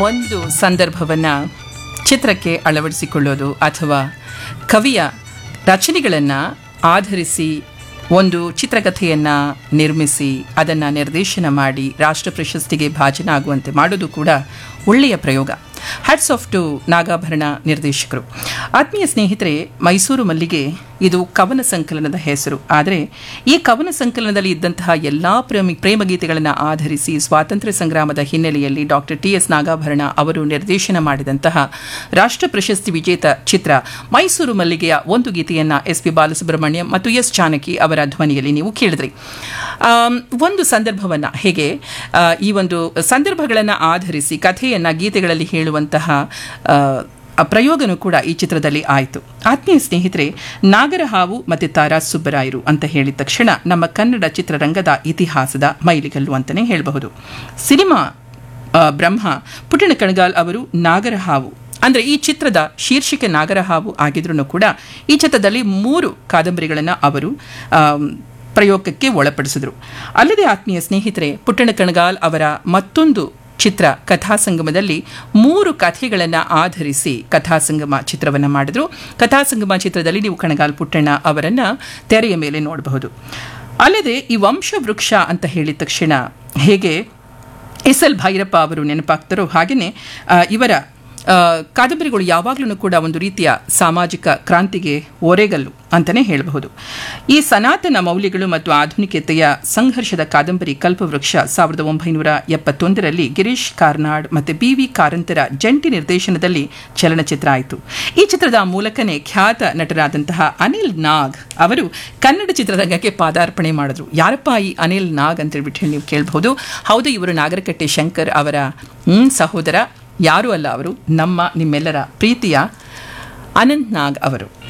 ಒಂದು ಸಂದರ್ಭವನ್ನು ಚಿತ್ರಕ್ಕೆ ಅಳವಡಿಸಿಕೊಳ್ಳೋದು ಅಥವಾ ಕವಿಯ ರಚನೆಗಳನ್ನು ಆಧರಿಸಿ ಒಂದು ಚಿತ್ರಕಥೆಯನ್ನು ನಿರ್ಮಿಸಿ ಅದನ್ನು ನಿರ್ದೇಶನ ಮಾಡಿ ರಾಷ್ಟ್ರ ಪ್ರಶಸ್ತಿಗೆ ಭಾಜನಾಗುವಂತೆ ಮಾಡೋದು ಕೂಡ ಒಳ್ಳೆಯ ಪ್ರಯೋಗ. ಹ್ಯಾಟ್ಸ್ ಆಫ್ ಟು ನಾಗಾಭರಣ ನಿರ್ದೇಶಕರು. ಆತ್ಮೀಯ ಸ್ನೇಹಿತರೆ, ಮೈಸೂರು ಮಲ್ಲಿಗೆ ಇದು ಕವನ ಸಂಕಲನದ ಹೆಸರು. ಆದರೆ ಈ ಕವನ ಸಂಕಲನದಲ್ಲಿ ಇದ್ದಂತಹ ಎಲ್ಲ ಪ್ರೇಮಗೀತೆಗಳನ್ನು ಆಧರಿಸಿ ಸ್ವಾತಂತ್ರ್ಯ ಸಂಗ್ರಾಮದ ಹಿನ್ನೆಲೆಯಲ್ಲಿ ಡಾಕ್ಟರ್ ಟಿ.ಎಸ್. ನಾಗಾಭರಣ ಅವರು ನಿರ್ದೇಶನ ಮಾಡಿದಂತಹ ರಾಷ್ಟ್ರ ಪ್ರಶಸ್ತಿ ವಿಜೇತ ಚಿತ್ರ ಮೈಸೂರು ಮಲ್ಲಿಗೆಯ ಒಂದು ಗೀತೆಯನ್ನು ಎಸ್.ಪಿ. ಬಾಲಸುಬ್ರಹ್ಮಣ್ಯಂ ಮತ್ತು ಎಸ್. ಜಾನಕಿ ಅವರ ಧ್ವನಿಯಲ್ಲಿ ನೀವು ಕೇಳಿದ್ರಿ. ಒಂದು ಸಂದರ್ಭವನ್ನು ಹೇಗೆ ಈ ಒಂದು ಸಂದರ್ಭಗಳನ್ನು ಆಧರಿಸಿ ಕಥೆಯನ್ನು ಗೀತೆಗಳಲ್ಲಿ ಹೇಳುವಂತಹ ಪ್ರಯೋಗನೂ ಕೂಡ ಈ ಚಿತ್ರದಲ್ಲಿ ಆಯಿತು. ಆತ್ಮೀಯ ಸ್ನೇಹಿತರೆ, ನಾಗರಹಾವು ಮತ್ತು ತಾರಾ ಸುಬ್ಬರಾಯರು ಅಂತ ಹೇಳಿದ ತಕ್ಷಣ ನಮ್ಮ ಕನ್ನಡ ಚಿತ್ರರಂಗದ ಇತಿಹಾಸದ ಮೈಲಿಗಲ್ಲು ಅಂತಲೇ ಹೇಳಬಹುದು. ಸಿನಿಮಾ ಬ್ರಹ್ಮ ಪುಟ್ಟಣ ಕಣಗಾಲ್ ಅವರು ನಾಗರಹಾವು ಅಂದರೆ ಈ ಚಿತ್ರದ ಶೀರ್ಷಿಕೆ ನಾಗರಹಾವು ಆಗಿದ್ರೂ ಕೂಡ ಈ ಚಿತ್ರದಲ್ಲಿ 3 ಕಾದಂಬರಿಗಳನ್ನು ಅವರು ಪ್ರಯೋಗಕ್ಕೆ ಒಳಪಡಿಸಿದರು. ಅಲ್ಲದೆ ಆತ್ಮೀಯ ಸ್ನೇಹಿತರೆ, ಪುಟ್ಟಣ ಕಣಗಾಲ್ ಅವರ ಮತ್ತೊಂದು ಚಿತ್ರ ಕಥಾಸಂಗಮದಲ್ಲಿ 3 ಕಥೆಗಳನ್ನು ಆಧರಿಸಿ ಕಥಾಸಂಗಮ ಚಿತ್ರವನ್ನು ಮಾಡಿದ್ರು. ಕಥಾಸಂಗಮ ಚಿತ್ರದಲ್ಲಿ ನೀವು ಕಣಗಾಲ್ ಪುಟ್ಟಣ್ಣ ಅವರನ್ನು ತೆರೆಯ ಮೇಲೆ ನೋಡಬಹುದು. ಅಲ್ಲದೆ ಈ ವಂಶವೃಕ್ಷ ಅಂತ ಹೇಳಿದ ತಕ್ಷಣ ಹೇಗೆ ಎಸ್.ಎಲ್. ಭೈರಪ್ಪ ಅವರು ನೆನಪಾಗ್ತಾರೋ ಹಾಗೆಯೇ ಇವರ ಕಾದಂಬರಿಗಳು ಯಾವಾಗಲೂ ಕೂಡ ಒಂದು ರೀತಿಯ ಸಾಮಾಜಿಕ ಕ್ರಾಂತಿಗೆ ಓರೆಗಲ್ಲು ಅಂತಲೇ ಹೇಳಬಹುದು. ಈ ಸನಾತನ ಮೌಲ್ಯಗಳು ಮತ್ತು ಆಧುನಿಕತೆಯ ಸಂಘರ್ಷದ ಕಾದಂಬರಿ ಕಲ್ಪವೃಕ್ಷ 1971ರಲ್ಲಿ ಗಿರೀಶ್ ಕಾರ್ನಾಡ್ ಮತ್ತು ಬಿ.ವಿ. ಕಾರಂತರ ಜಂಟಿ ನಿರ್ದೇಶನದಲ್ಲಿ ಚಲನಚಿತ್ರ ಆಯಿತು. ಈ ಚಿತ್ರದ ಮೂಲಕನೇ ಖ್ಯಾತ ನಟರಾದಂತಹ ಅನಿಲ್ ನಾಗ್ ಅವರು ಕನ್ನಡ ಚಿತ್ರರಂಗಕ್ಕೆ ಪಾದಾರ್ಪಣೆ ಮಾಡಿದ್ರು. ಯಾರಪ್ಪ ಈ ಅನಿಲ್ ನಾಗ್ ಅಂತೇಳ್ಬಿಟ್ಟು ನೀವು ಕೇಳಬಹುದು. ಹೌದು, ಇವರು ನಾಗರಕಟ್ಟೆ ಶಂಕರ್ ಅವರ ಸಹೋದರ. ಯಾರೂ ಅಲ್ಲ, ಅವರು ನಿಮ್ಮೆಲ್ಲರ ಪ್ರೀತಿಯ ಅನಂತ್ ನಾಗ್ ಅವರು.